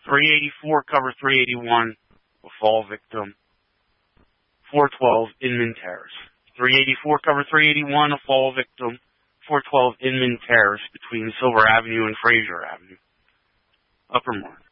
384, cover 381, a fall victim. 412, Inman Terrace. 384, cover 381, a fall victim. 412, Inman Terrace, between Silver Avenue and Fraser Avenue. Upper Mark.